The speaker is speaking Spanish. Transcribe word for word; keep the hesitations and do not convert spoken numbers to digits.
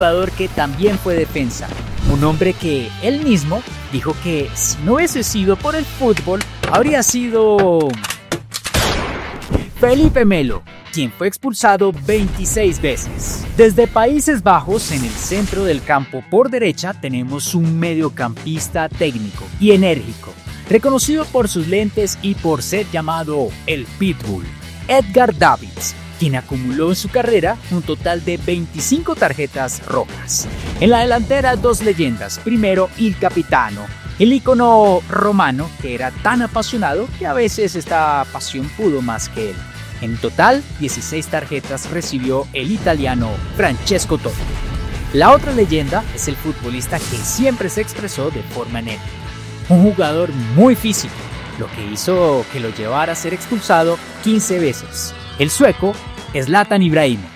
jugador que también fue defensa, un hombre que él mismo dijo que si no hubiese sido por el fútbol, habría sido Felipe Melo, quien fue expulsado veintiséis veces. Desde Países Bajos, en el centro del campo por derecha, tenemos un mediocampista técnico y enérgico, reconocido por sus lentes y por ser llamado el Pitbull, Edgar Davids, quien acumuló en su carrera un total de veinticinco tarjetas rojas. En la delantera, dos leyendas. Primero, il capitano, el ícono romano que era tan apasionado que a veces esta pasión pudo más que él. En total, dieciséis tarjetas recibió el italiano Francesco Totti. La otra leyenda es el futbolista que siempre se expresó de forma enérgica. Un jugador muy físico, lo que hizo que lo llevara a ser expulsado quince veces. El sueco Zlatan Ibrahimović.